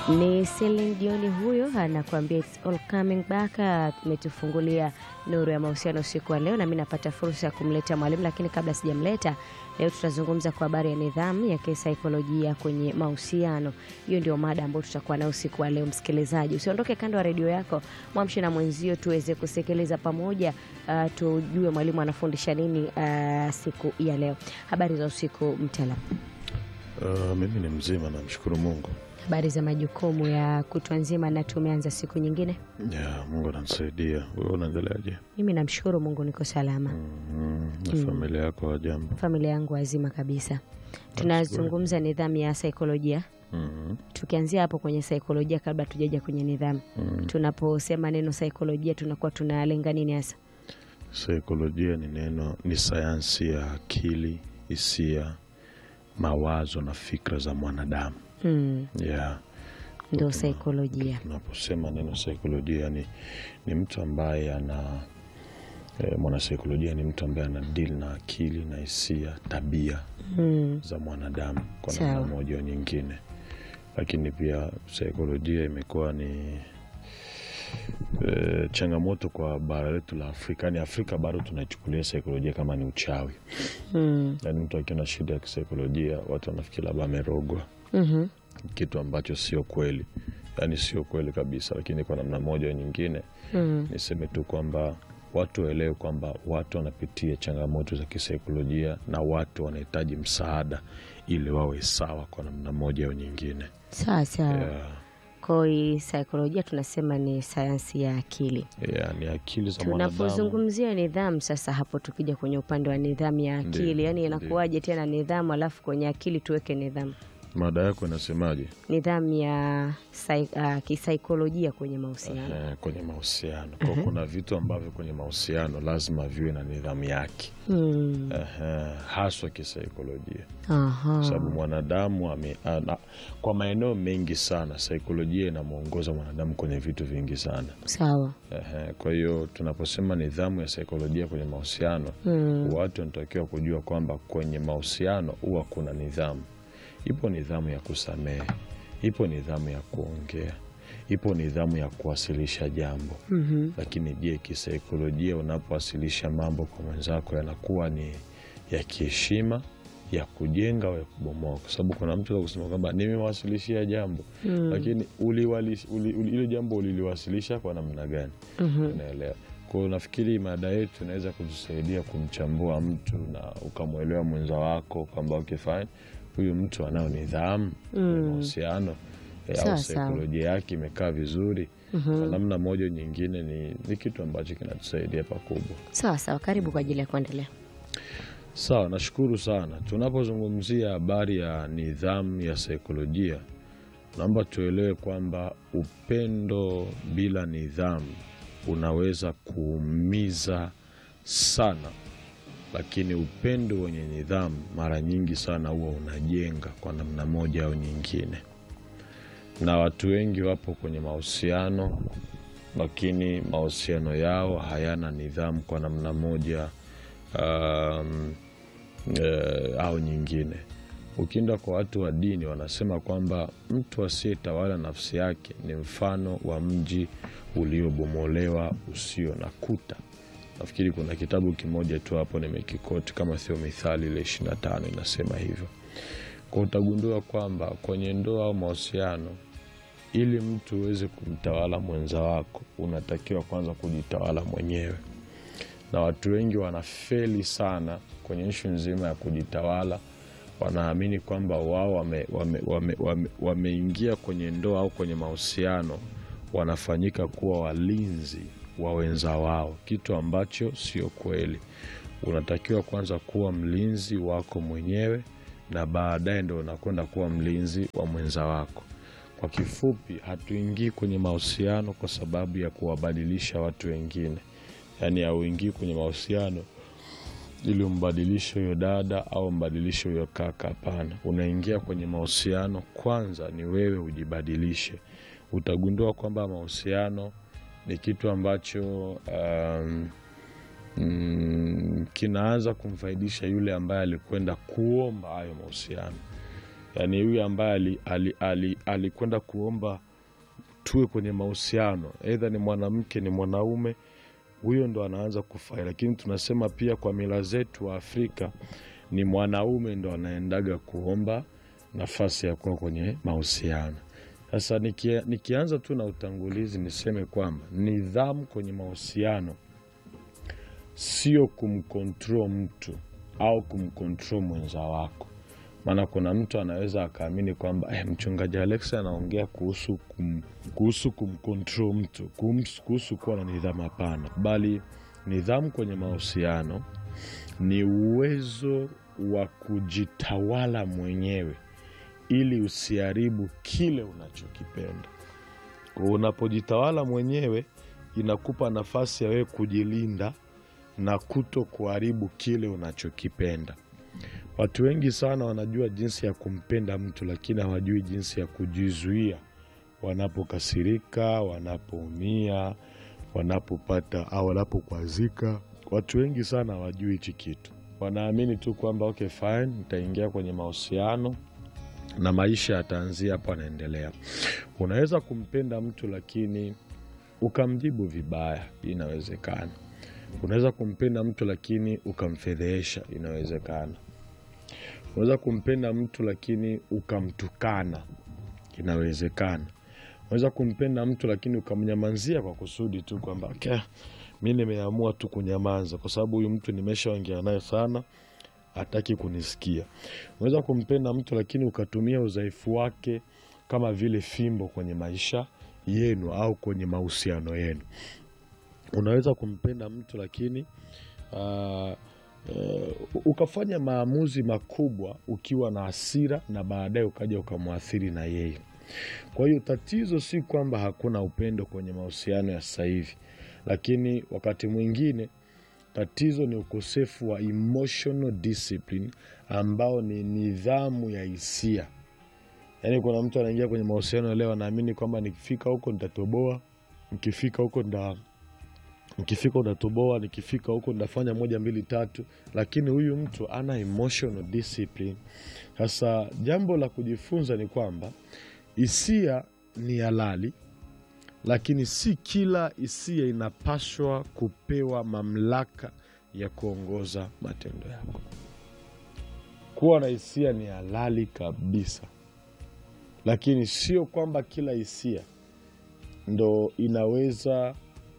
Ni Celine Dion huyo anakuambia it's all coming back. Tumetufungulia nuru ya mahusiano usiku wa leo na mimi napata fursa ya kumleta mwalimu, lakini kabla sijamleta leo tutazungumza kwa habari ya nidhamu ya kisaikolojia kwenye mahusiano. Hiyo ndio mada ambayo tutakuwa nayo usiku wa leo. Msikilizaji, usiondoke kando ya redio yako, mwamshe na mwenzio tuweze kusikiliza pamoja, tujue mwalimu anafundisha nini siku ya leo. Habari za usiku mtaalamu? Mimi ni mzima, namshukuru Mungu. Habari za majukumu ya kutwa nzima na tumeanza siku nyingine? Mungu ananisaidia. Wewe unaendeleaje? Mimi namshukuru Mungu, niko salama. Na familia yako wajambo? Familia yangu wazima kabisa. Tunazungumza nidhamu ya saikolojia. Tukianzia hapo kwenye saikolojia kabla tujaja kwenye nidhamu. Tunaposema neno saikolojia tunakuwa tunalenga nini hasa? Saikolojia ni sayansi ya akili, hisia, mawazo na fikra za mwanadamu. Ndio saikolojia. Tunaposema neno saikolojia ni mtu ambaye mwana saikolojia ni mtu ambaye ana deal na akili na hisia, tabia za mwanadamu kwa namna moja au nyingine. Lakini pia saikolojia imekuwa ni changamoto kwa bara letu la Afrika. Ni Afrika bado tunaichukulia saikolojia kama ni uchawi. Yaani mtu akiona shida ya kisaikolojia watu wanafikiri labda amerogwa. Kitu ambacho sio kweli. Yaani sio kweli kabisa, lakini kwa namna moja au nyingine niseme tu kwamba watu waelewe kwamba watu wanapitia changamoto za kisaikolojia na watu wanahitaji msaada ili wawe sawa kwa namna moja au nyingine. Sawa. Kwa hiyo saikolojia tunasema ni sayansi ya akili. Ni akili za mwanadamu. Tunapozungumzia nidhamu sasa, hapo tukija kwenye upande wa nidhamu ya akili, yani inakuwaje tena nidhamu alafu kwenye akili tuweke nidhamu? Mada yako inasemaje? Nidhamu ya kisaikolojia kwenye mahusiano. Kwenye mahusiano. Kwa kuna vitu ambavyo kwenye mahusiano lazima viwe na nidhamu yake. Haswa kisaikolojia. Sababu mwanadamu kwa maeneo mengi sana saikolojia inamuongoza mwanadamu kwenye vitu vingi sana. Sawa. Kwa hiyo tunaposema nidhamu ya saikolojia kwenye mahusiano, watu wanatakiwa kujua kwamba kwenye mahusiano huwa kuna nidhamu. Ipo nidhamu ya kusamehe, ipo nidhamu ya kuongea, ipo nidhamu ya kuwasilisha jambo. Lakini je, kisaikolojia unapowasilisha mambo kwa mwenzako yanakuwa ni ya kiheshima, ya kujenga au ya kubomoa? Kwa sababu kuna mtu kusema kwamba nimewasilishia jambo, lakini ile jambo uliliwasilisha kwa namna gani? Unaelewa? Kwa hiyo nafikiri mada yetu inaweza kutusaidia kumchambua mtu na ukamwelewa mwenza wako kwamba ukifanya huyu mtu anao nidhamu kwenye mahusiano au saikolojia yake imekaa vizuri. Kwa namna moja nyingine ni kitu ambacho kinatusaidia pakubwa. Sawa, karibu kwa ajili ya kuendelea. Sawa, nashukuru sana. Tunapozungumzia habari ya nidhamu ya saikolojia, naomba tuelewe kwamba upendo bila nidhamu unaweza kuumiza sana, lakini upendo wenye nidhamu mara nyingi sana huwa unajenga kwa namna moja au nyingine. Na watu wengi wapo kwenye mahusiano, lakini mahusiano yao hayana nidhamu kwa namna moja au nyingine. Ukienda kwa watu wa dini wanasema kwamba mtu asiyetawala nafsi yake ni mfano wa mji uliobomolewa usio na kuta. Nafikiri kuna kitabu kimoja tu hapo nimekikoti kama sio Mithali ile 25 inasema hivyo. Kwa utagundua kwamba kwenye ndoa au mahusiano, ili mtu uweze kumtawala mwenza wako unatakiwa kwanza kujitawala mwenyewe. Na watu wengi wanafeli sana kwenye issue nzima ya kujitawala. Wanaamini kwamba wao wameingia kwenye ndoa au kwenye mahusiano wanafanyika kuwa walinzi wa wenza wao, kitu ambacho sio kweli. Unatakiwa kwanza kuwa mlinzi wako mwenyewe na baadaye ndio unakwenda kuwa mlinzi wa mwenza wako. Kwa kifupi, hatuingii kwenye mahusiano kwa sababu ya kuwabadilisha watu wengine. Yaani hauingii kwenye mahusiano ili umbadilishe huyo dada au umbadilishe huyo kaka, hapana. Unaingia kwenye mahusiano kwanza ni wewe ujibadilishe. Utagundua kwamba mahusiano ni kitu ambacho kinaanza kumfaidisha yule ambaye alikwenda kuomba hayo mahusiano. Yani huyu ambaye alikwenda kuomba tuwe kwenye mahusiano, aidha ni mwanamke ni mwanaume, huyo ndo anaanza kufai. Lakini tunasema pia kwa mila zetu wa Afrika ni mwanaume ndo anaendaga kuomba nafasi ya kuwa kwenye mahusiano. Sasa nikianza tu na utangulizi niseme kwamba nidhamu kwenye mahusiano sio kumcontrol mtu au kumcontrol mwenza wako. Maana kuna mtu anaweza akaamini kwamba mchungaji Alex anaongea kuhusu kumcontrol mtu, kuhusu kuwa na nidhamu. Hapana, bali nidhamu kwenye mahusiano ni uwezo wa kujitawala mwenyewe ili usiharibu kile unachokipenda. Unapojitawala mwenyewe inakupa nafasi ya wewe kujilinda na kuto kuharibu kile unachokipenda. Watu wengi sana wanajua jinsi ya kumpenda mtu, lakini hawajui jinsi ya kujizuia wanapokasirika, wanapoumia, wanapopata au wanapokwazika. Watu wengi sana hawajui hichi kitu. Wanaamini tu kwamba okay fine, nitaingia kwenye mahusiano na maisha yataanzia hapo, anaendelea. Unaweza kumpenda mtu lakini ukamjibu vibaya, inawezekana. Unaweza kumpenda mtu lakini ukamfedhesha, inawezekana. Unaweza kumpenda mtu lakini ukamtukana, inawezekana. Unaweza kumpenda mtu lakini ukamnyamazia kwa kusudi tu kwamba okay, mimi nimeamua tu kunyamaza kwa sababu huyu mtu nimeshaongea naye sana, hataki kunisikia. Unaweza kumpenda mtu lakini ukatumia udhaifu wake kama vile fimbo kwenye maisha yenu au kwenye mahusiano yenu. Unaweza kumpenda mtu lakini ukafanya maamuzi makubwa ukiwa na hasira na baadaye ukaja ukamwathiri na yeye. Kwa hiyo tatizo si kwamba hakuna upendo kwenye mahusiano ya sasa hivi, lakini wakati mwingine tatizo ni ukosefu wa emotional discipline, ambao ni nidhamu ya hisia. Yaani kuna mtu anaingia kwenye mahusiano leo anaamini kwamba nikifika huko nitatoboa, nikifika huko nitatoboa, nikifika huko nitafanya 1 2 3, lakini huyu mtu ana emotional discipline. Sasa jambo la kujifunza ni kwamba hisia ni halali, lakini si kila hisia inapaswa kupewa mamlaka ya kuongoza matendo yako. Kuwa na hisia ni halali kabisa, lakini sio kwamba kila hisia ndo inaweza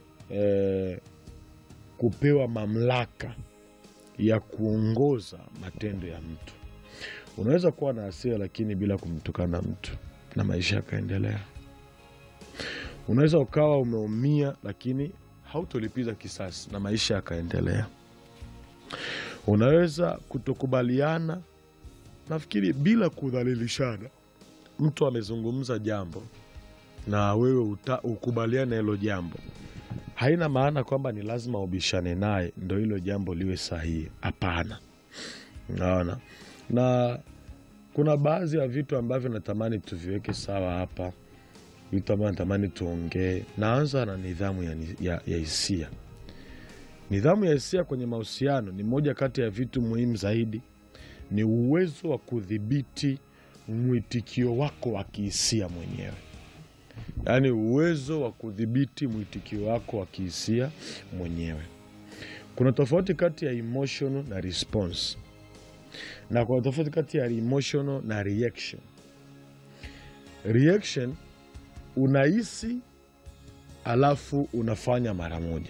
kupewa mamlaka ya kuongoza matendo ya mtu. Unaweza kuwa na hasira lakini bila kumtukana mtu na maisha yakaendelea. Unaweza ukawa umeumia lakini hautolipiza kisasi na maisha yakaendelea. Unaweza kutokubaliana, nafikiri bila kudhalilishana. Mtu amezungumza jambo na wewe ukubaliane hilo jambo, haina maana kwamba ni lazima ubishane naye ndio hilo jambo liwe sahihi. Hapana. Unaona? Na kuna baadhi ya vitu ambavyo natamani tuviweke sawa hapa. Vitu ambavyo natamani tuongee. Naanza na nidhamu ya hisia. Nidhamu ya hisia kwenye mahusiano ni moja kati ya vitu muhimu zaidi. Ni uwezo wa kudhibiti mwitikio wako wa kihisia mwenyewe. Yaani uwezo wa kudhibiti mwitikio wako wa kihisia mwenyewe. Kuna tofauti kati ya emotional na response, na kuna tofauti kati ya emotional na reaction. Reaction unahisi alafu unafanya mara moja.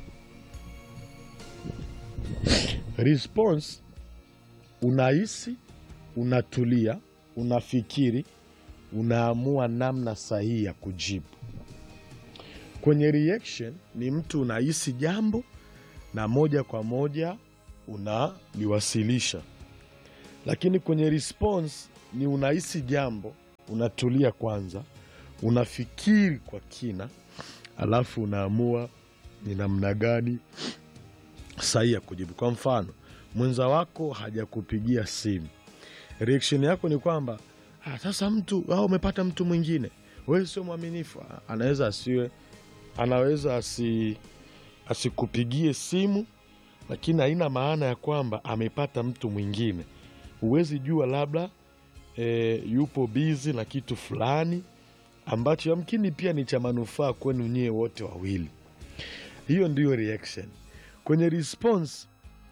Response unahisi, unatulia, unafikiri, unaamua namna sahihi ya kujibu. Kwenye reaction ni mtu unahisi jambo na moja kwa moja unaliwasilisha. Lakini kwenye response ni unahisi jambo, unatulia kwanza, unafikiri kwa kina, alafu unaamua ni namna gani sahihi ya kujibu. Kwa mfano, mwenza wako hajakupigia simu. Reaction yako ni kwamba sasa mtu umepata mtu mwingine, wewe sio mwaminifu. Anaweza asikupigie simu, lakini haina maana ya kwamba amepata mtu mwingine. Huwezi jua, labda yupo busy na kitu fulani ambacho yamkini pia ni cha manufaa kwenu nyie wote wawili. Hiyo ndiyo reaction. Kwenye response,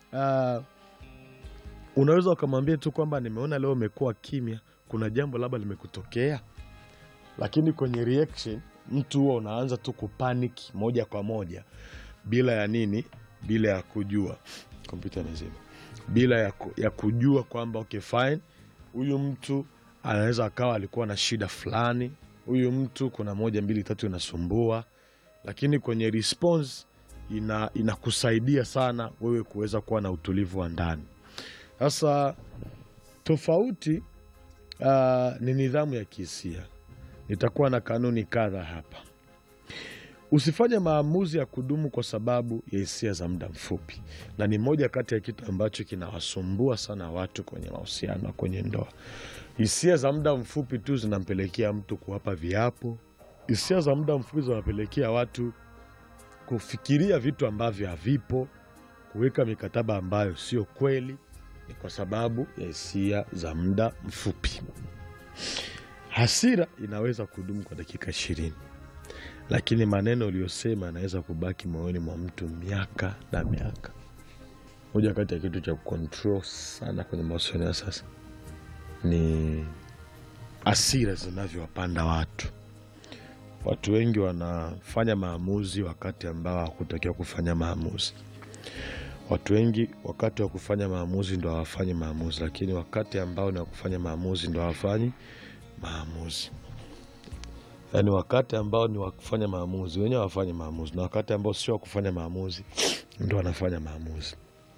unaweza ukamwambia tu kwamba nimeona leo umekuwa kimya, kuna jambo labda limekutokea. Lakini kwenye reaction mtu huwa unaanza tu kupanic moja kwa moja bila ya nini, bila ya kujua kompyuta nzima, bila ya kujua kwamba okay fine, huyu mtu anaweza akawa alikuwa na shida fulani, huyu mtu kuna 1 2 3 inasumbua. Lakini kwenye response inakusaidia sana wewe kuweza kuwa na utulivu wa ndani. Sasa tofauti ni nidhamu ya kihisia. Nitakuwa na kanuni kadha hapa. Usifanye maamuzi ya kudumu kwa sababu ya hisia za muda mfupi, na ni moja kati ya kitu ambacho kinawasumbua sana watu kwenye mahusiano, kwenye ndoa. Hisia za muda mfupi tu zinampelekea mtu kuwapa viapo. Hisia za muda mfupi zinapelekea watu kufikiria vitu ambavyo havipo, kuweka mikataba ambayo sio kweli. Ni kwa sababu ya hisia za muda mfupi. Hasira inaweza kudumu kwa dakika 20, lakini maneno uliyosema yanaweza kubaki moyoni mwa mtu miaka na miaka. Moja kati ya kitu cha control sana kwenye mahusiano ya sasa ni hasira zinavyowapanda watu. Watu wengi wanafanya maamuzi wakati ambao hakutakiwa kufanya maamuzi. Watu wengi wakati wa kufanya maamuzi ndo hawafanyi maamuzi, lakini wakati ambao ni wa kufanya maamuzi ndo hawafanyi maamuzi. Yaani wakati ambao ni wa kufanya maamuzi wenyewe hawafanyi maamuzi, na wakati ambao sio wa kufanya maamuzi ndo wanafanya maamuzi.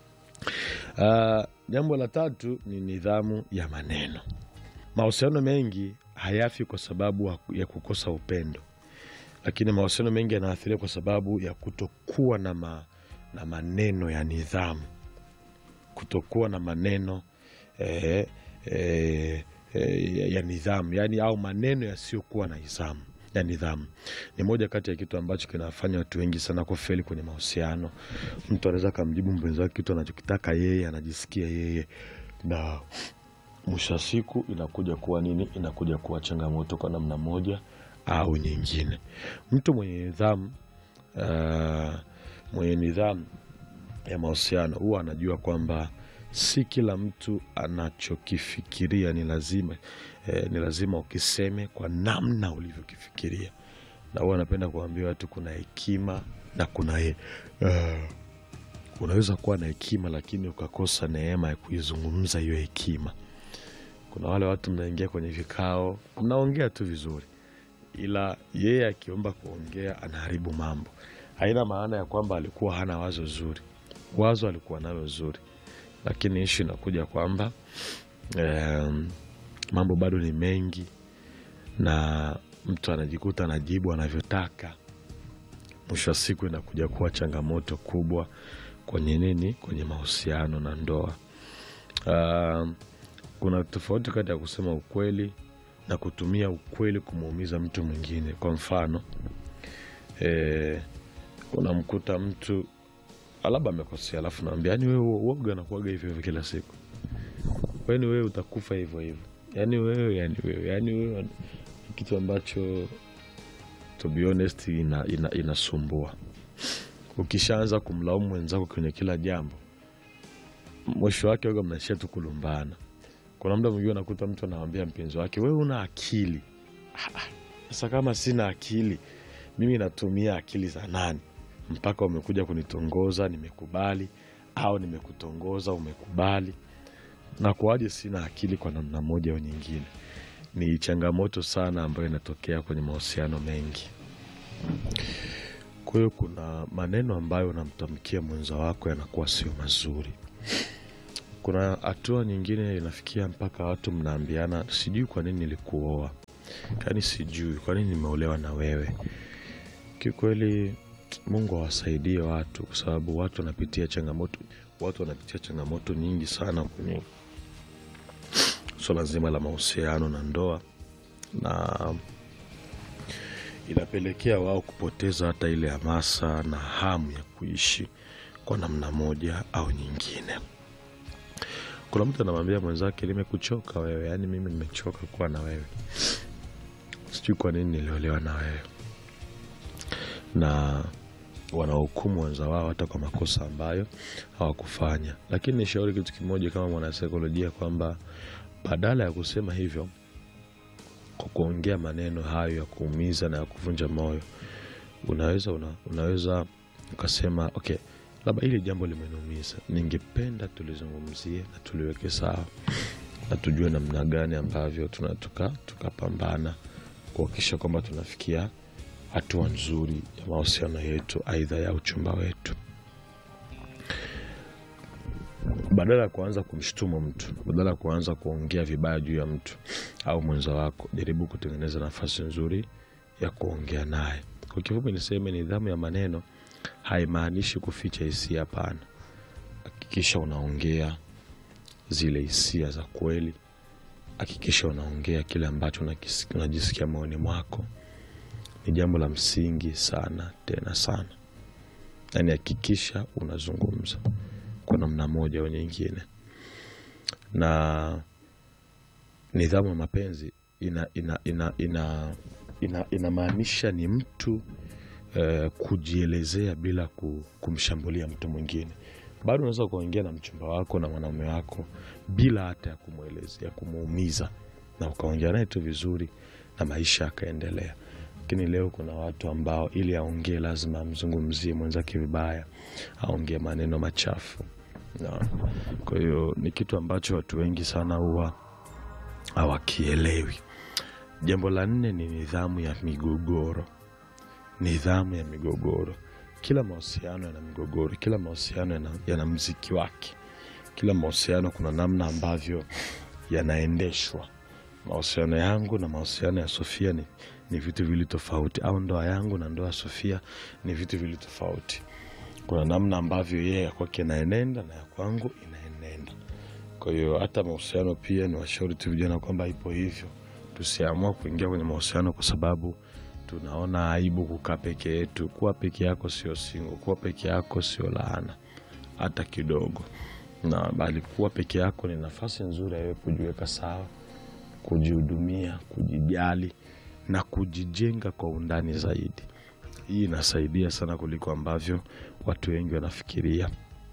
Jambo la tatu ni nidhamu ya maneno. Mahusiano mengi hayafi kwa sababu ya kukosa upendo, lakini mahusiano mengi yanaathiriwa kwa sababu ya kutokuwa na maneno ya nidhamu. Kutokuwa na maneno ya nidhamu, yani au maneno yasiyokuwa na nidhamu ya nidhamu ni moja kati ya kitu ambacho kinafanya watu wengi sana kufeli kwenye mahusiano. Mtu anaweza kumjibu mpenzi wake kitu anachokitaka yeye, anajisikia yeye, na mwisho wa siku inakuja kuwa nini? Inakuja kuwa changamoto kwa namna moja au nyingine. Mtu mwenye nidhamu ya mahusiano huwa anajua kwamba si kila mtu anachokifikiria ni lazima ukiseme kwa namna ulivyokifikiria. Na huwa anapenda kuambia watu kuna hekima na unaweza kuwa na hekima lakini ukakosa neema ya kuizungumza hiyo hekima. Kuna wale watu mnaingia kwenye vikao, mnaongea tu vizuri, ila yeye akiomba kuongea anaharibu mambo. Haina maana ya kwamba alikuwa hana wazo zuri. Wazo alikuwa nalo zuri, lakini issue inakuja kwamba mambo bado ni mengi na mtu anajikuta anajibu anavyotaka. Mwisho wa siku inakuja kuwa changamoto kubwa kwenye nini? Kwenye mahusiano na ndoa. Kuna tofauti kati ya kusema ukweli na kutumia ukweli kumuumiza mtu mwingine. Kwa mfano, unamkuta mtu labda amekosea, alafu naambia yani wewe uoga na kuaga hivyo hivyo kila siku. Kwani wewe utakufa hivyo hivyo. Yani wewe kitu ambacho to be honest inasumbua. Ukishaanza kumlaumu mwenzako kwenye kila jambo, mwisho wake wewe mnaishia tu kulumbana. Kuna muda mwingine unakuta mtu anamwambia mpenzi wake, wewe una akili. Sasa kama sina akili, mimi natumia akili za nani? Mpaka umekuja kunitongoza nimekubali, au nimekutongoza umekubali. Na kuaje sina akili kwa namna moja au nyingine? Ni changamoto sana ambayo inatokea kwenye mahusiano mengi. Kwa hiyo kuna maneno ambayo unamtamkia mwenza wako yanakuwa sio mazuri. Kuna hatua nyingine inafikia mpaka watu mnaambiana, sijui kwa nini nilikuoa. Yaani sijui kwa nini nimeolewa na wewe. Kikweli Mungu awasaidie watu, kwa sababu watu wanapitia changamoto nyingi sana kwenye swala zima la mahusiano na ndoa, na inapelekea wao kupoteza hata ile hamasa na hamu ya kuishi kwa namna moja au nyingine. Kuna mtu anamwambia mwenzake nimekuchoka wewe, yani mimi nimechoka kuwa na wewe, sijui kwa nini niliolewa na wewe. Na wanahukumu wenza wao hata kwa makosa ambayo hawakufanya. Lakini nishauri kitu kimoja kama mwanasaikolojia, kwamba badala ya kusema hivyo kwa kuongea maneno hayo ya kuumiza na ya kuvunja moyo, unaweza ukasema okay, labda hili jambo limeniumiza, ningependa tulizungumzie na tuliweke sawa, na tujue namna gani ambavyo tukapambana kuhakikisha kwamba tunafikia hatua nzuri ya mahusiano yetu, aidha ya uchumba wetu. Badala ya kuanza kumshtumu mtu, badala ya kuanza kuongea vibaya juu ya mtu au mwenza wako, jaribu kutengeneza nafasi nzuri ya kuongea naye. Kwa kifupi niseme nidhamu ya maneno haimaanishi kuficha hisia, hapana. Hakikisha unaongea zile hisia za kweli. Hakikisha unaongea kile ambacho unajisikia moyoni mwako. Ni jambo la msingi sana, tena sana. Yani hakikisha unazungumza kwa namna moja au nyingine. Na nidhamu ya mapenzi inamaanisha ni mtu kujielezea bila kumshambulia mtu mwingine. Bado unaweza kuongea na mchumba wako na mwanaume wako bila hata ya kumuelezea, kumuumiza, na ukaongea naye tu vizuri na maisha yakaendelea. Lakini leo kuna watu ambao ili aongee lazima amzungumzie mwenzake vibaya, aongee maneno machafu. Kwa hiyo ni kitu ambacho watu wengi sana huwa hawakielewi. Jambo la 4 ni nidhamu ya migogoro. Nidhamu ya migogoro. Kila mahusiano yana migogoro, kila mahusiano yana mziki wake. Kila mahusiano kuna namna ambavyo yanaendeshwa. Mahusiano yangu na mahusiano ya Sofia ni vitu vili tofauti, au ndoa yangu na ndoa ya Sofia ni vitu vili tofauti. Kuna namna ambavyo yeye kwake inaenenda na ya kwangu inaenenda. Kwa hiyo hata mahusiano pia ni washauri tu vijana kwamba ipo hivyo. Tusiamua kuingia kwenye mahusiano kwa sababu tunaona aibu kukaa peke yetu. Kuwa peke yako sio single, kuwa peke yako sio laana hata kidogo. Na bali kuwa peke yako ni nafasi nzuri ya wewe kujiweka sawa, kujihudumia, kujijali na kujijenga kwa undani zaidi. Hii inasaidia sana kuliko ambavyo watu wengi wanafikiria.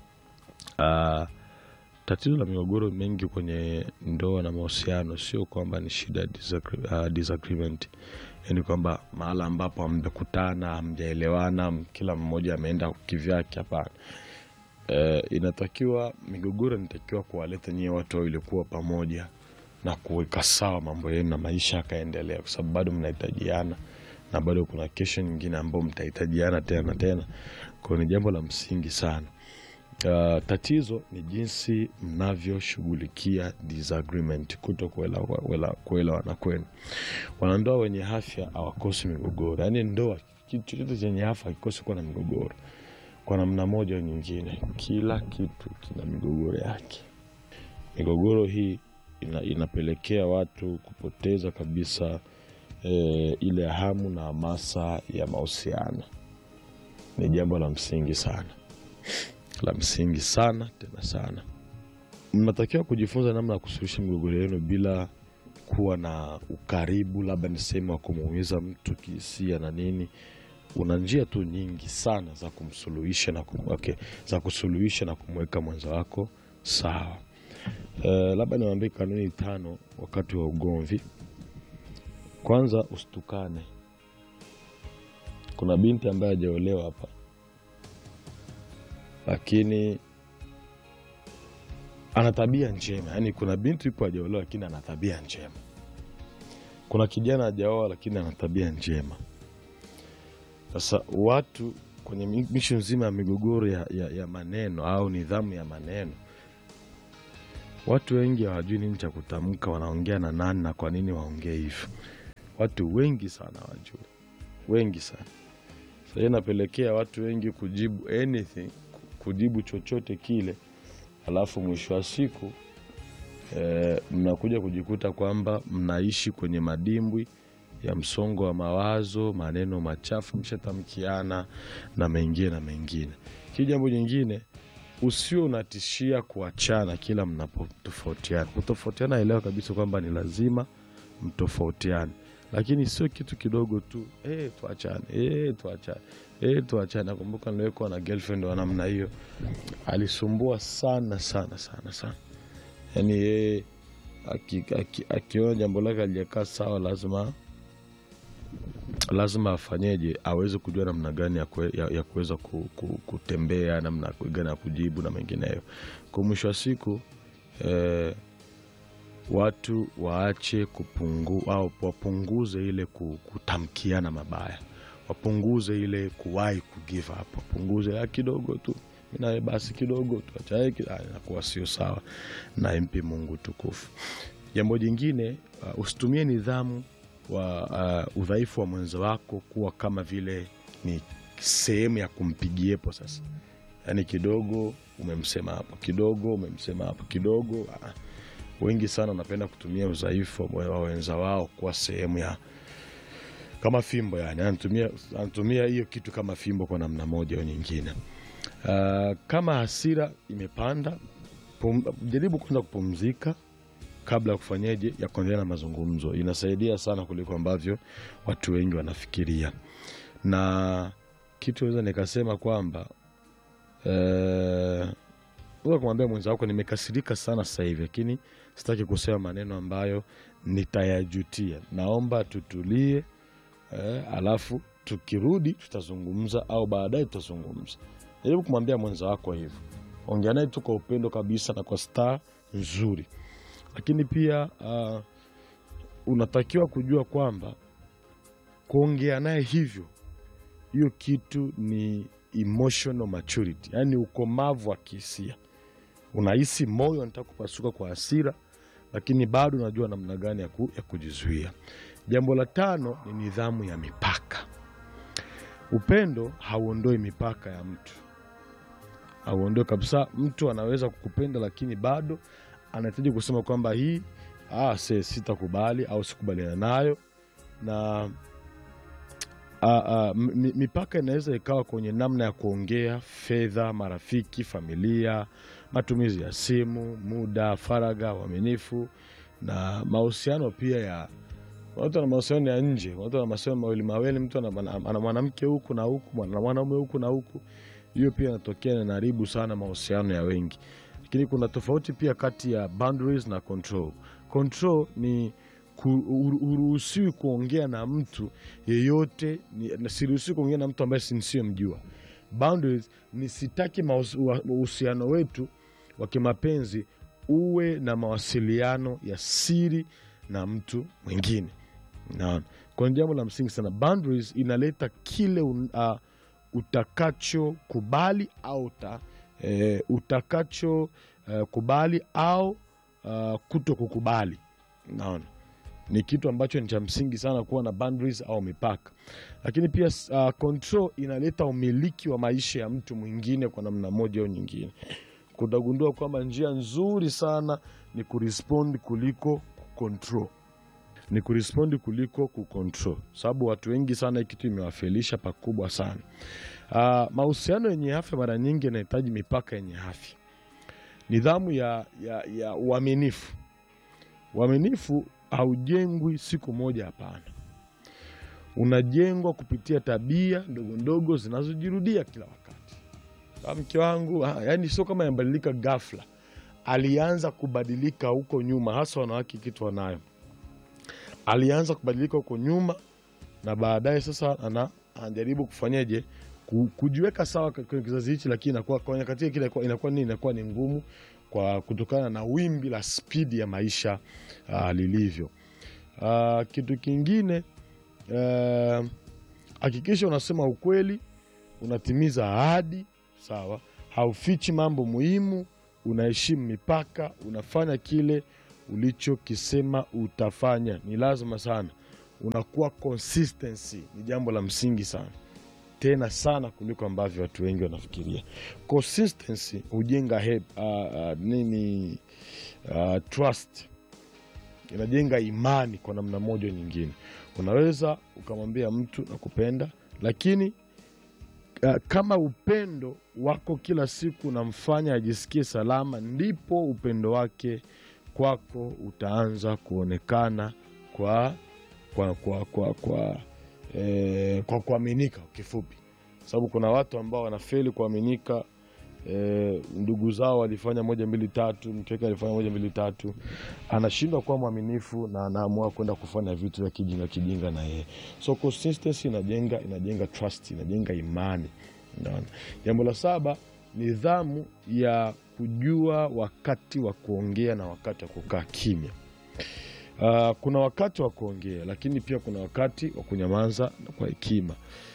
Tatizo la migogoro mengi kwenye ndoa na mahusiano sio kwamba ni shida disagreement. Yani kwamba mahala ambapo hamjakutana, hamjaelewana, kila mmoja ameenda kivyake, hapana. Inatakiwa migogoro inatakiwa kuwaleta nyie watu wawili kuwa pamoja na kuweka sawa mambo yenu na maisha yakaendelea, kwa sababu bado mnahitajiana na bado kuna kesho nyingine ambayo mtahitajiana tena tena. Kwa ni jambo la msingi sana. Tatizo ni jinsi mnavyoshughulikia disagreement, kutokuelewana kwenu. Wanandoa wenye afya hawakosi migogoro. Yani ndoa kitu chochote chenye afya hakikosi kuwa na migogoro. Kwa namna moja au nyingine, kila kitu kina migogoro yake. Migogoro hii inapelekea watu kupoteza kabisa ile hamu na hamasa ya mahusiano. Ni jambo la msingi sana. La msingi sana, tena sana. Mnatakiwa kujifunza namna ya kusuluhisha migogoro yenu bila kuwa na ukaribu, labda niseme wa kumuumiza mtu kihisia na nini. Una njia tu nyingi sana za kumsuluhisha na za kusuluhisha na kumweka mwenza wako sawa. Labda niwaambie kanuni 5 wakati wa ugomvi. Kwanza, usitukane. Kuna binti ambaye hajaolewa hapa, lakini ana tabia njema. Yani kuna binti yupo hajaolewa lakini ana tabia njema. Kuna kijana hajaoa lakini ana tabia njema. Sasa watu kwenye misho nzima ya migogoro ya maneno au nidhamu ya maneno, watu wengi hawajui nini cha kutamka, wanaongea na nani na kwa nini waongee hivyo. Watu wengi sana hawajui. Wengi sana. Sasa inapelekea watu wengi kujibu anything, kujibu chochote kile, alafu mwisho wa siku mnakuja kujikuta kwamba mnaishi kwenye madimbwi ya msongo wa mawazo, maneno machafu mshatamkiana na mengine na mengine. Jambo jingine, usio unatishia kuachana kila mnapotofautiana. Kutofautiana, elewa kabisa kwamba ni lazima mtofautiane, lakini sio kitu kidogo tu, tuachane, tuachane. Nakumbuka nilikuwa na girlfriend wa namna hiyo, alisumbua sana sana sana sana. Yani akiona jambo lake halijakaa sawa, lazima afanyeje, aweze kujua namna gani ya kuweza kutembea, namna gani ya kujibu na mengineyo. Kwa mwisho wa siku watu waache au wapunguze ile kutamkiana mabaya, wapunguze ile kuwahi kugive up, wapunguze kidogo tu, na basi kidogo tuachae, inakuwa sio sawa na impi Mungu tukufu. Jambo jingine, usitumie nidhamu wa udhaifu wa mwenzo wako kuwa kama vile ni sehemu ya kumpigiepo sasa. Yani kidogo umemsema hapo, kidogo umemsema hapo, kidogo. Wengi sana wanapenda kutumia udhaifu wa wenza wao kwa sehemu ya kama fimbo, yani anatumia hiyo kitu kama fimbo kwa namna moja au nyingine. Kama hasira imepanda, jaribu kwanza kupumzika kabla ya kufanyaje, ya kuendelea na mazungumzo. Inasaidia sana kuliko ambavyo watu wengi wanafikiria. Na kitu naweza nikasema kwamba wewe kumwambia mwenza wako nimekasirika sana sasa hivi, lakini sitaki kusema maneno ambayo nitayajutia. Naomba tutulie, alafu tukirudi tutazungumza, au baadaye tutazungumza. Jaribu kumwambia mwenza wako hivyo. Ongea naye tu kwa upendo kabisa na kwa staa nzuri. Lakini pia unatakiwa kujua kwamba kuongea naye hivyo, hiyo kitu ni emotional maturity, yani ukomavu wa kihisia. Unahisi moyo unataka kupasuka kwa hasira, lakini bado unajua namna gani ya kujizuia. Jambo la 5 ni nidhamu ya mipaka. Upendo hauondoi mipaka ya mtu, hauondoi kabisa. Mtu anaweza kukupenda lakini bado anahitaji kusema kwamba hii sitakubali au sikubaliana nayo. Na mipaka inaweza ikawa kwenye namna ya kuongea, fedha, marafiki, familia, matumizi ya simu, muda, faragha, uaminifu, na mahusiano pia ya watu. Na mahusiano ya nje, watu na mahusiano mawili, mtu ana mwanamke huku na huku, na mwanaume huku na huku. Hiyo pia inatokea na inaharibu sana mahusiano ya wengi. Lakini kuna tofauti pia kati ya boundaries na control. Control ni uruhusiwi kuongea na mtu yeyote, siruhusiwi kuongea na mtu ambaye nisiyemjua. Boundaries ni sitaki uhusiano wetu wa kimapenzi uwe na mawasiliano ya siri na mtu mwingine. Naam, kwa jambo la msingi sana. Boundaries inaleta kile utakacho kubali au utakacho kubali au kuto kukubali. Naona ni kitu ambacho ni cha msingi sana kuwa na boundaries au mipaka. Lakini pia control inaleta umiliki wa maisha ya mtu mwingine kwa namna moja au nyingine. Kutagundua kwamba njia nzuri sana ni kurespond kuliko kucontrol. Ni kurespond kuliko kucontrol. Sababu watu wengi sana kitu imewafelisha pakubwa sana. Mahusiano yenye afya mara nyingi yanahitaji mipaka yenye afya. Nidhamu ya uaminifu. Uaminifu haujengwi siku moja, hapana. Unajengwa kupitia tabia ndogo ndogo zinazojirudia kila wakati. Mke wangu, yani sio kama yambadilika ghafla. Alianza kubadilika huko nyuma, hasa wanawake kitu wanayo. Alianza kubadilika huko nyuma, na baadaye sasa anajaribu kufanyaje kujiweka sawa kwa kizazi hichi, lakini inakuwa kwa nyakati kile inakuwa ni ngumu kwa kutokana na wimbi la speed ya maisha lilivyo. Kitu kingine, hakikisha unasema ukweli, unatimiza ahadi, sawa, haufichi mambo muhimu, unaheshimu mipaka, unafanya kile ulichokisema utafanya. Ni lazima sana. Unakuwa consistency, ni jambo la msingi sana. Tena sana kuliko ambavyo watu wengi wanafikiria. Consistency hujenga trust. Inajenga imani kwa namna moja nyingine. Unaweza ukamwambia mtu nakupenda, lakini kama upendo wako kila siku unamfanya ajisikie salama, ndipo upendo wake kwako utaanza kuonekana kwa kuaminika. Kifupi, sababu kuna watu ambao wanafeli kuaminika. Ndugu zao walifanya 1 2 3, mtu wake alifanya 1 2 3, anashindwa kuwa mwaminifu na anaamua kwenda kufanya vitu vya kijinga na yeye. So consistency inajenga trust, inajenga imani. Jambo la 7, nidhamu ya kujua wakati wa kuongea na wakati wa kukaa kimya. Kuna wakati wa kuongea, lakini pia kuna wakati wa kunyamaza kwa hekima.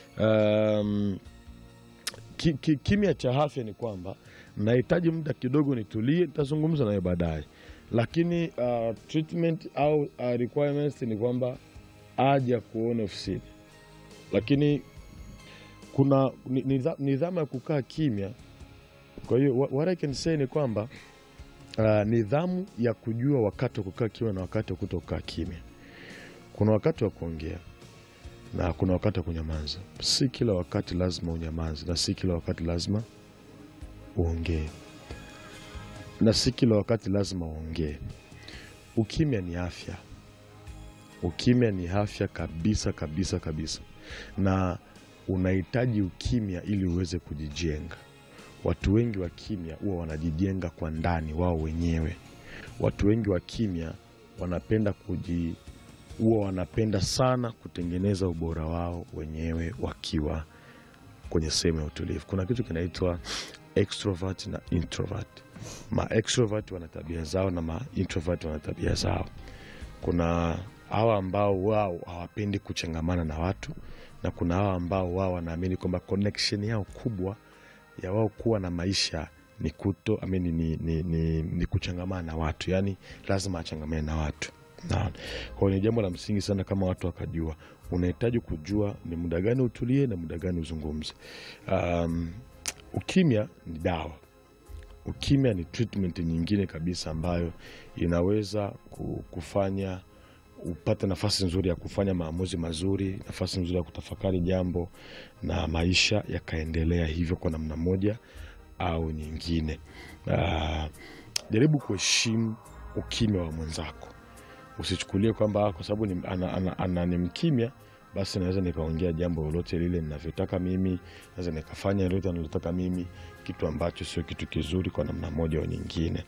Kimya cha afya ni kwamba nahitaji muda kidogo nitulie, nitazungumza naye baadaye. Lakini treatment au requirements ni kwamba aje kuona ofisini. Lakini kuna nidhamu ya kukaa kimya. Kwa hiyo what I can say ni kwamba nidhamu ya kujua wakati wa kukaa kimya na wakati wa kutokaa kimya. Kuna wakati wa kuongea na kuna wakati wa kunyamaza. Si kila wakati lazima unyamaze, na si kila wakati lazima uongee, na si kila wakati lazima uongee. Ukimya ni afya. Ukimya ni afya kabisa kabisa kabisa, na unahitaji ukimya ili uweze kujijenga. Watu wengi wa kimya huwa wanajijenga kwa ndani wao wenyewe. Watu wengi wa kimya huwa wanapenda sana kutengeneza ubora wao wenyewe wakiwa kwenye sehemu ya utulivu. Kuna kitu kinaitwa extrovert na introvert. Ma extrovert wana tabia zao na ma introvert wana tabia zao. Kuna hawa ambao wao hawapendi kuchangamana na watu, na kuna hawa ambao wao wanaamini kwamba connection yao kubwa ya wao kuwa na maisha ni kuchangamana na watu, yani lazima achangamane na watu. Kwa ni jambo la msingi sana kama watu wakajua. Unahitaji kujua ni muda gani utulie na muda gani uzungumze. Ukimya ni dawa. Ukimya ni treatment nyingine kabisa ambayo inaweza kufanya upate nafasi nzuri ya kufanya maamuzi mazuri, nafasi nzuri ya kutafakari jambo, na maisha yakaendelea hivyo kwa namna moja au nyingine. Jaribu kuheshimu ukimya wa mwenzako. Usichukulie kwamba kwa sababu ni mkimya basi naweza nikaongea jambo lolote lile ninavyotaka mimi, naweza nikafanya lolote ninalotaka mimi, kitu ambacho sio kitu kizuri kwa namna moja au nyingine.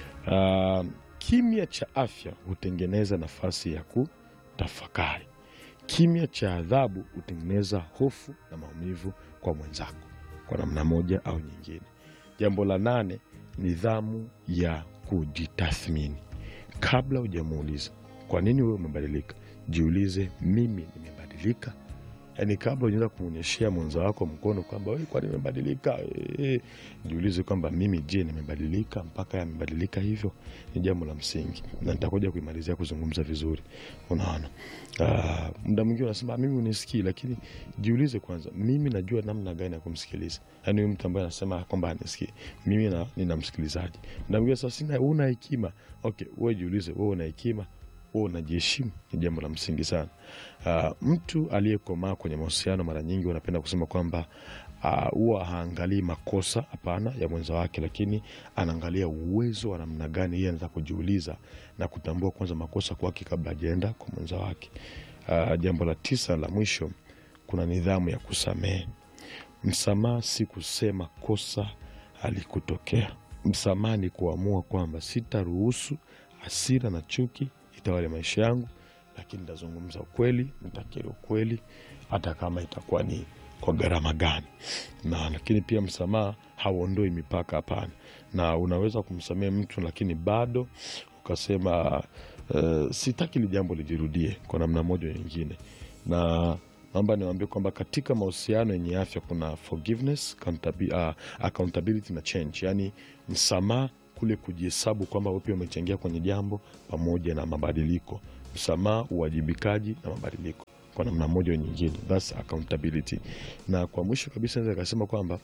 Kimya cha afya hutengeneza nafasi ya kutafakari. Kimya cha adhabu hutengeneza hofu na maumivu kwa mwenzako kwa namna moja au nyingine. Jambo la 8, nidhamu ya kujitathmini. Kabla hujamuuliza kwa nini wewe umebadilika, jiulize, mimi nimebadilika? Yaani kabla unaanza kumuonyeshia mwenza wako mkono kwamba wewe kwa nini umebadilika, jiulize kwamba mimi je, nimebadilika mpaka yamebadilika hivyo? Ni jambo la msingi, na nitakuja kuimalizia kuzungumza vizuri. Unaona, muda mwingine unasema mimi unisikii, lakini jiulize kwanza, mimi najua namna gani ya kumsikiliza. Yaani mtu ambaye anasema kwamba anisikii, mimi nina msikilizaji. Muda mwingine sasa sina, una hekima. Okay, wewe jiulize, wewe una hekima? Wewe unajiheshimu? Ni jambo la msingi sana. Mtu aliyekomaa kwenye mahusiano mara nyingi wanapenda kusema kwamba huwa haangalii makosa hapana ya mwenza wake, lakini anaangalia uwezo wa namna gani yeye anaweza kujiuliza na kutambua kwanza makosa kwake kabla hajaenda kwa mwenza wake. Jambo la 9 la mwisho, kuna nidhamu ya kusamehe. Msamaha si kusema kosa halikutokea. Msamaha ni kuamua kwamba sitaruhusu hasira na chuki itawale maisha yangu, lakini nitazungumza ukweli, nitakiri ukweli, hata kama itakuwa ni kwa gharama gani. Lakini pia msamaha hauondoi mipaka, hapana. Na unaweza kumsamehe mtu lakini bado ukasema sitaki jambo lijirudie kwa namna moja nyingine. Na naomba niwaambie kwamba katika mahusiano yenye afya kuna forgiveness, accountability na change. Yani msamaha kule kujihesabu kwamba wewe pia umechangia kwenye jambo, pamoja na mabadiliko. Msamaha, uwajibikaji na mabadiliko kwa namna moja au nyingine. That's accountability. Na kwa mwisho kabisa naweza kusema kwamba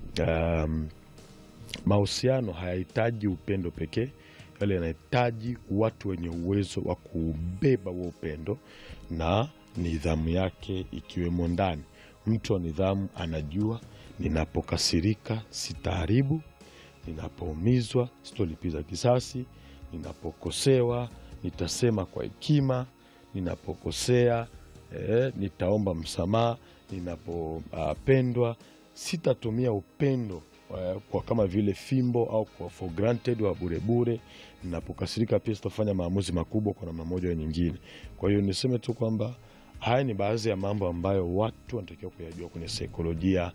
mahusiano hayahitaji upendo pekee, bali yanahitaji watu wenye uwezo wa kubeba huo upendo na nidhamu yake ikiwemo ndani. Mtu wa nidhamu anajua Ninapokasirika sitaharibu, ninapoumizwa sitolipiza kisasi, ninapokosewa nitasema kwa hekima, ninapokosea nitaomba msamaha, ninapopendwa sitatumia upendo kwa kama vile fimbo au kwa for granted wa bure. Ninapokasirika pia sitafanya maamuzi makubwa kwa namna moja au nyingine. Kwa hiyo niseme tu kwamba haya ni baadhi ya mambo ambayo watu wanatakiwa kuyajua kwenye saikolojia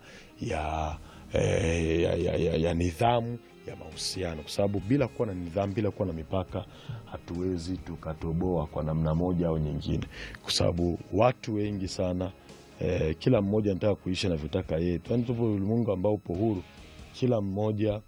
ya nidhamu ya mahusiano, kwa sababu bila kuwa na nidhamu, bila kuwa na mipaka, hatuwezi tukatoboa kwa namna moja au nyingine, kwa sababu watu wengi sana kila mmoja anataka kuishi anavyotaka yeye. Tupo ulimwengu ambao upo huru, kila mmoja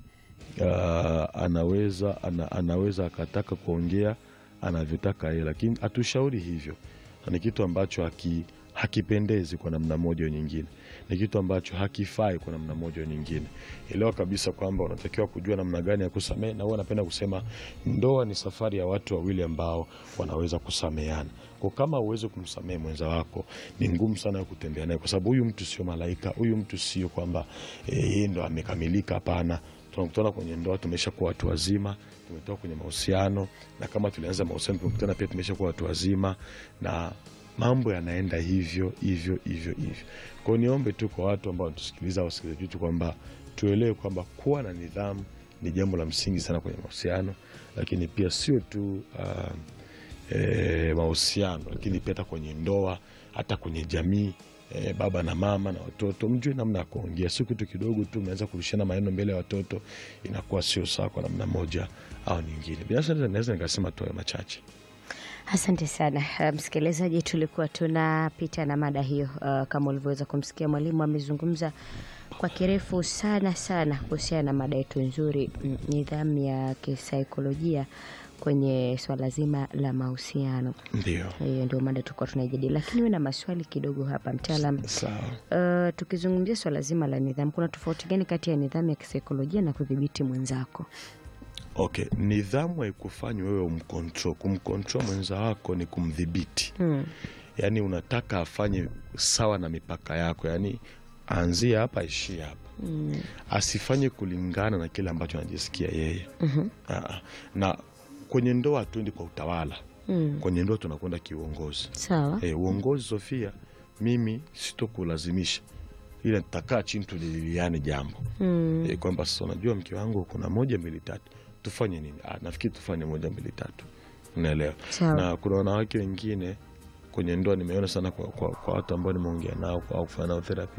anaweza akataka kuongea anavyotaka yeye, lakini hatushauri hivyo. Ni kitu ambacho hakipendezi kwa namna moja au nyingine, ni kitu ambacho hakifai kwa namna moja au nyingine. Elewa kabisa kwamba unatakiwa kujua namna gani ya kusamehe, na huwa napenda kusema ndoa ni safari ya watu wawili ambao wanaweza kusameheana. Kwa kama uweze kumsamehe mwenza wako, ni ngumu sana kutembea naye, kwa sababu huyu mtu sio malaika, huyu mtu sio kwamba yeye ndo amekamilika. Hapana. Tunakutana kwenye ndoa, tumeshakuwa watu wazima, tumetoka kwenye mahusiano, na kama tulianza mahusiano tumekutana pia tumeshakuwa watu wazima, na mambo yanaenda hivyo. Kwa niombe tu kwa watu ambao wanatusikiliza au wasikilizaji wetu kwamba tuelewe kwamba kuwa na nidhamu ni jambo la msingi sana kwenye mahusiano, lakini pia sio tu mahusiano, lakini pia hata kwenye ndoa, hata kwenye jamii. Baba na mama na watoto, mjue namna ya kuongea. Sio kitu kidogo tu mnaanza kurushana maneno mbele ya watoto, inakuwa sio sawa kwa namna moja au nyingine. Binafsi naweza nikasema tu machache. Asante sana msikilizaji, tulikuwa tunapita na mada hiyo. Kama ulivyoweza kumsikia mwalimu amezungumza kwa kirefu sana kuhusiana na mada yetu nzuri, nidhamu ya kisaikolojia kwenye swala zima la mahusiano. Ndio mada tulikuwa tunaijadili, lakini wewe na maswali kidogo hapa mtaalamu. Sawa. Tukizungumzia swala zima la nidhamu, kuna tofauti gani kati ya nidhamu ya kisaikolojia na kudhibiti mwenzako? Okay, nidhamu haikufanyi wewe umcontrol. Kumcontrol mwenza wako ni kumdhibiti. Yaani unataka afanye sawa na mipaka yako, yaani anzia hapa ishia hapa. Asifanye kulingana na kile ambacho anajisikia yeye. Na kwenye ndoa hatuendi kwa utawala. Kwenye ndoa tunakwenda kiuongozi. Sawa. Uongozi, Sofia, mimi sitokulazimisha, ila nitakaa chini tuliliane jambo. Kwamba sasa unajua mke wangu kuna 1 2 3 tufanye nini? Nafikiri tufanye 1 2 3. Unaelewa? Na kuna wanawake wengine kwenye ndoa nimeona sana kwa watu ambao nimeongea nao au kufanya nao therapy.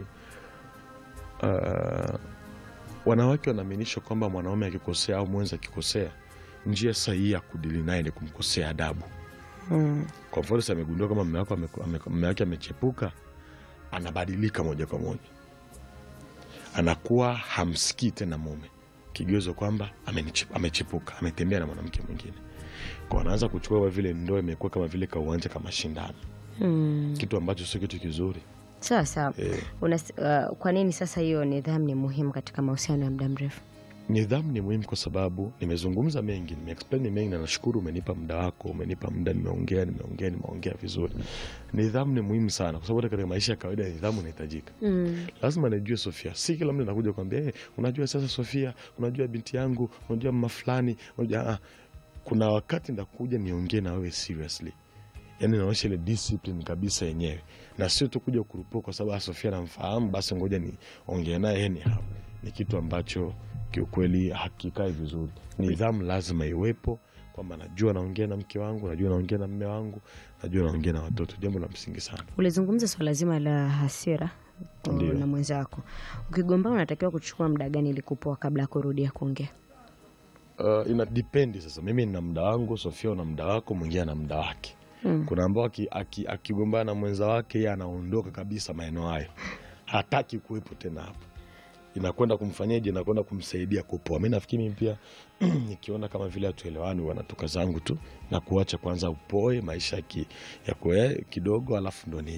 Wanawake wanaaminisha kwamba mwanaume akikosea au mwenza akikosea, njia sahihi ya kudili naye ni kumkosea adabu. Kwa mfano sasa amegundua kama mume wake amechepuka, anabadilika moja kwa moja, anakuwa hamsikii tena mume, kigezo kwamba amechepuka, ametembea na mwanamke mwingine. Kwa anaanza kuchukua vile ndoa imekuwa kama vile kauwanja kama mashindano. Kitu ambacho sio kitu kizuri. Sawa. Kwa nini sasa hiyo nidhamu ni muhimu katika mahusiano ya muda mrefu? Nidhamu ni muhimu kwa sababu nimezungumza mengi, nimeexplain mengi, na nashukuru umenipa muda wako, umenipa muda, nimeongea vizuri. Nidhamu ni muhimu sana kwa sababu katika maisha ya kawaida nidhamu inahitajika. Lazima nijue, Sofia, si kila mtu anakuja kuambia unajua sasa Sofia, unajua binti yangu, unajua mama fulani, unajua kuna wakati ndakuja niongee na wewe seriously. Yaani naonyesha ile discipline kabisa yenyewe, na sio tu kuja kurupuka kwa sababu Sofia namfahamu basi ngoja niongee naye. Ni kitu ambacho kiukweli hakikai vizuri. Nidhamu lazima iwepo, kwamba najua naongea na mke wangu, najua naongea na mume wangu, najua naongea na watoto. Jambo la msingi sana. Ulizungumza swala zima la hasira na mwenzako. Ukigombana unatakiwa kuchukua muda gani ili kupoa kabla ya kurudia kuongea? Ina depend sasa. Mimi nina muda wangu, Sofia una muda wako, mwingine ana muda wake. Kuna ambao akigombana na mwenza wake yeye anaondoka kabisa maeneo hayo, hataki kuwepo tena hapo. Inakwenda kumfanyaje? Inakwenda kumsaidia kupoa. Mimi nafikiri mimi pia nikiona kama vile hatuelewani, wanatoka zangu tu na kuacha kwanza upoe maisha ya kidogo, alafu ndo